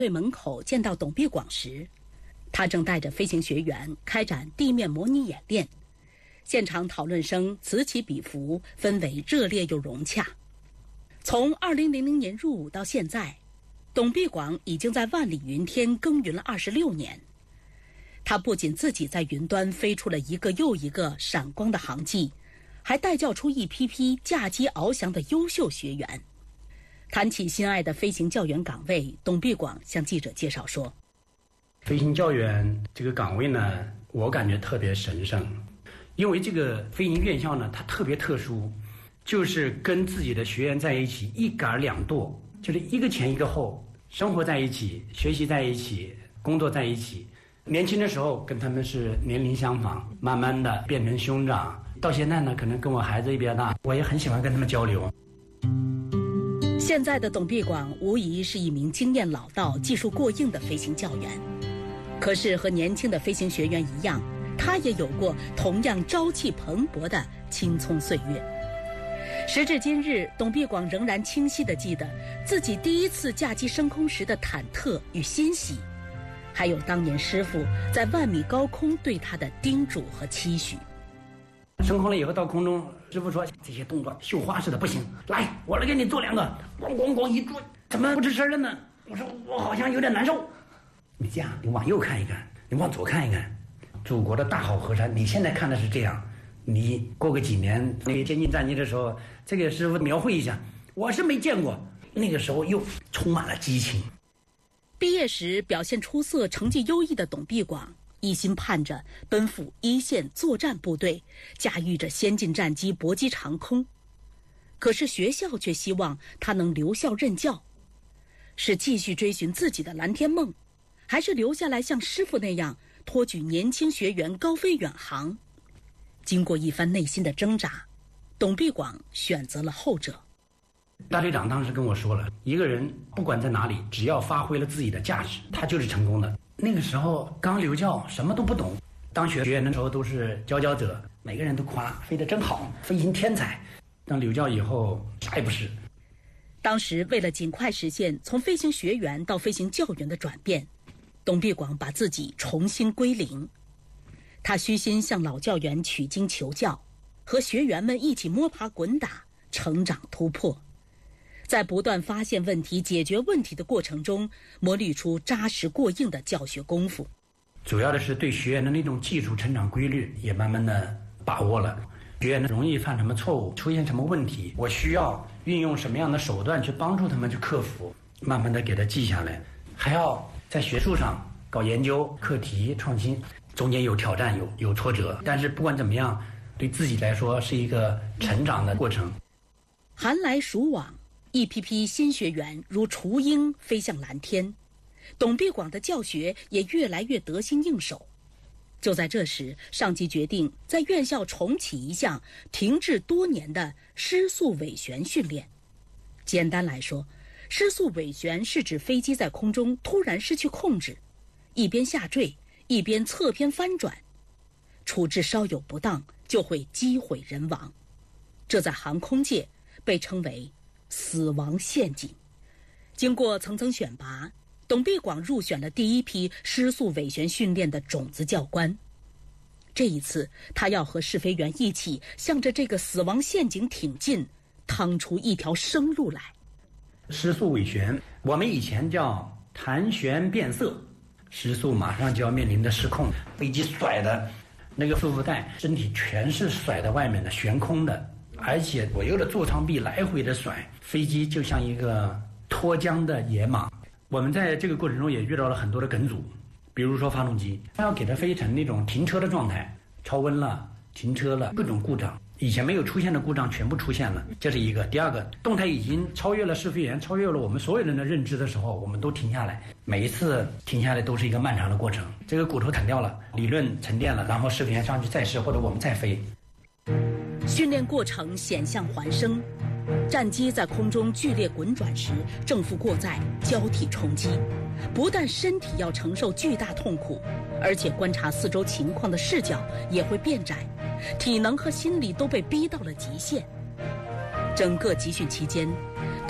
队门口见到董必广时，他正带着飞行学员开展地面模拟演练，现场讨论声此起彼伏，氛围热烈又融洽。从2000年入伍到现在，董必广已经在万里云天耕耘了26年。他不仅自己在云端飞出了一个又一个闪光的航迹，还带教出一批批驾机翱翔的优秀学员。谈起心爱的飞行教员岗位，董必广向记者介绍说， 飞行教员这个岗位呢，我感觉特别神圣，因为这个飞行院校呢，它特别特殊，就是跟自己的学员在一起一杆两舵，就是一个前一个后，生活在一起，学习在一起，工作在一起。年轻的时候跟他们是年龄相仿，慢慢的变成兄长，到现在呢，可能跟我孩子一边大，我也很喜欢跟他们交流。 现在的董必广无疑是一名经验老道、技术过硬的飞行教员，可是和年轻的飞行学员一样，他也有过同样朝气蓬勃的青葱岁月。时至今日，董必广仍然清晰地记得自己第一次驾机升空时的忐忑与欣喜，还有当年师傅在万米高空对他的叮嘱和期许。 升空了以后到空中，师傅说这些动作绣花似的不行，来，我来给你做2个，咣咣咣一做，怎么不吱声了呢？我说我好像有点难受。你这样，你往右看一看，你往左看一看，祖国的大好河山，你现在看的是这样，你过个几年那个接近战机的时候，这个师傅描绘一下，我是没见过。那个时候又充满了激情。 毕业时表现出色、成绩优异的董必广，一心盼着奔赴一线作战部队，驾驭着先进战机搏击长空。可是学校却希望他能留校任教，是继续追寻自己的蓝天梦，还是留下来像师傅那样托举年轻学员高飞远航？经过一番内心的挣扎，董必广选择了后者。 大队长当时跟我说了，一个人不管在哪里，只要发挥了自己的价值，他就是成功的。那个时候刚留教，什么都不懂，当学员的时候都是佼佼者，每个人都夸飞得真好，飞行天才。当留教以后，啥也不是。 当时为了尽快实现从飞行学员到飞行教员的转变，董必广把自己重新归零。他虚心向老教员取经求教，和学员们一起摸爬滚打，成长突破。在不断发现问题、解决问题的过程中，磨砺出扎实过硬的教学功夫。 主要的是对学员的那种技术成长规律也慢慢的把握了。学员容易犯什么错误，出现什么问题，我需要运用什么样的手段去帮助他们去克服，慢慢的给他记下来。还要在学术上搞研究、课题创新，中间有挑战、有挫折，但是不管怎么样，对自己来说是一个成长的过程。 寒来暑往，一批批新学员如雏鹰飞向蓝天，董必广的教学也越来越得心应手。就在这时，上级决定在院校重启一项停滞多年的失速尾旋训练。简单来说，失速尾旋是指飞机在空中突然失去控制，一边下坠，一边侧偏翻转，处置稍有不当就会机毁人亡。这在航空界被称为死亡陷阱。经过层层选拔，董必广入选了第一批失速尾旋训练的种子教官。这一次，他要和试飞员一起向着这个死亡陷阱挺进，趟出一条生路来。 失速尾旋，我们以前叫弹旋变色，失速马上就要面临的失控，飞机甩的那个束缚带，身体全是甩在外面的，悬空的，而且左右的座舱壁来回的甩，飞机就像一个脱缰的野马。我们在这个过程中也遇到了很多的梗阻，比如说发动机，它要给它飞成那种停车的状态，超温了，停车了，各种故障，以前没有出现的故障全部出现了，这是一个。第二个，动态已经超越了试飞员，超越了我们所有人的认知的时候，我们都停下来，每一次停下来都是一个漫长的过程，这个骨头砍掉了，理论沉淀了，然后试飞员上去再试，或者我们再飞。 训练过程险象环生，战机在空中剧烈滚转时，正负过载交替冲击，不但身体要承受巨大痛苦，而且观察四周情况的视角也会变窄，体能和心理都被逼到了极限。整个集训期间，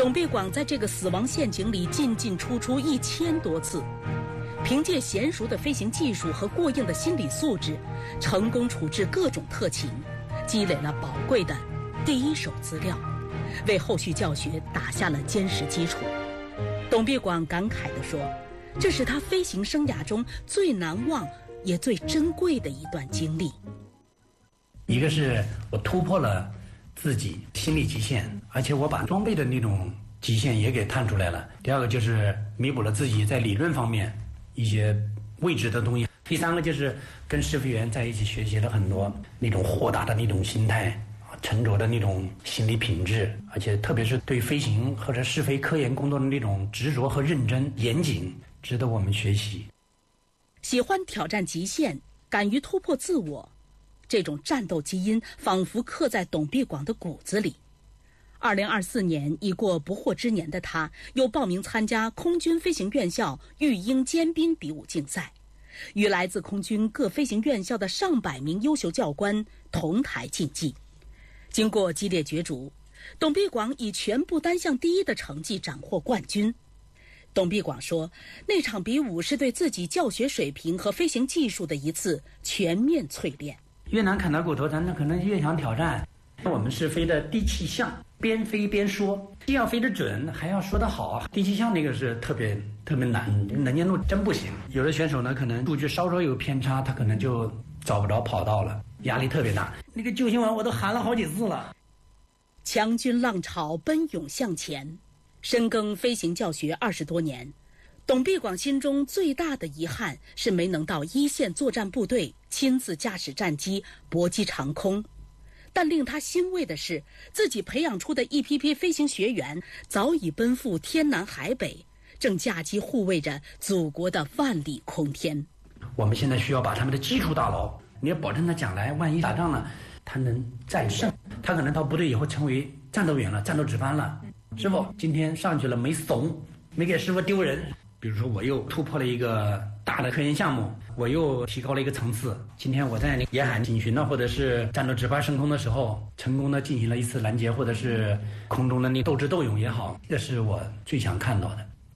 董必广在这个死亡陷阱里进进出出1000多次，凭借娴熟的飞行技术和过硬的心理素质，成功处置各种特情，积累了宝贵的第一手资料，为后续教学打下了坚实基础。董必广感慨地说，这是他飞行生涯中最难忘也最珍贵的一段经历。 一个是我突破了自己心理极限，而且我把装备的那种极限也给探出来了。第二个就是弥补了自己在理论方面一些未知的东西。第三个就是跟试飞员在一起学习了很多那种豁达的那种心态，沉着的那种心理品质，而且特别是对飞行或者试飞科研工作的那种执着和认真严谨，值得我们学习。 喜欢挑战极限，敢于突破自我，这种战斗基因仿佛刻在董必广的骨子里。2024年已过不惑之年的他，又报名参加空军飞行院校育鹰尖兵比武竞赛，与来自空军各飞行院校的上百名优秀教官同台竞技。经过激烈角逐，董必广以全部单项第一的成绩斩获冠军。董必广说，那场比武是对自己教学水平和飞行技术的一次全面淬炼。 越难砍到骨头，咱可能越想挑战。我们是飞的第7项，边飞边说，既要飞得准，还要说得好。第7项那个是特别难，能见度真不行。有的选手呢，可能数据稍稍有偏差，他可能就找不着跑道了，压力特别大。那个救心丸我都喊了好几次了。 强军浪潮奔涌向前，深耕飞行教学20多年，董必广心中最大的遗憾是没能到一线作战部队亲自驾驶战机搏击长空。但令他欣慰的是，自己培养出的一批批飞行学员早已奔赴天南海北，正驾机护卫着祖国的万里空天。 我们现在需要把他们的基础打牢，你要保证他将来万一打仗了，他能战胜。他可能到部队以后成为战斗员了，战斗值班了。师傅今天上去了没怂，没给师傅丢人。比如说我又突破了一个大的科研项目，我又提高了一个层次。今天我在野海警巡呢，或者是战斗值班升空的时候，成功的进行了一次拦截，或者是空中的那斗智斗勇也好，这是我最想看到的。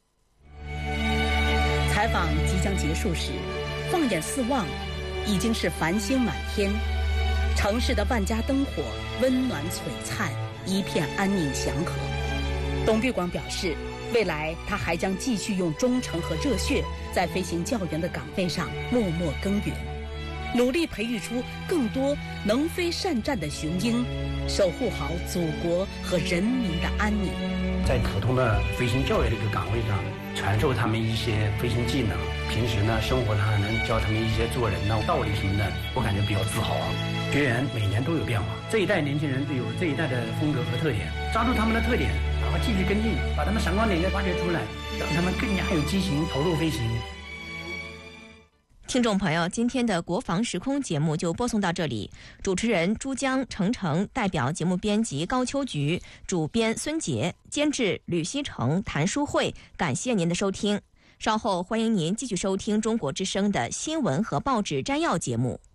采访即将结束时，放眼四望，已经是繁星满天，城市的万家灯火温暖璀璨，一片安宁祥和。董必广表示，未来他还将继续用忠诚和热血，在飞行教员的岗位上默默耕耘，努力培育出更多能飞善战的雄鹰，守护好祖国和人民的安宁。 在普通的飞行教育这个岗位上，传授他们一些飞行技能，平时呢生活上还能教他们一些做人的道理什么的，我感觉比较自豪啊。学员每年都有变化，这一代年轻人有这一代的风格和特点，抓住他们的特点，然后继续跟进，把他们闪光点给挖掘出来，让他们更加有激情投入飞行。 听众朋友，今天的国防时空节目就播送到这里，主持人珠江、程程，代表节目编辑高秋菊，主编孙杰，监制吕希成、谭淑慧，感谢您的收听。稍后欢迎您继续收听中国之声的新闻和报纸摘要节目。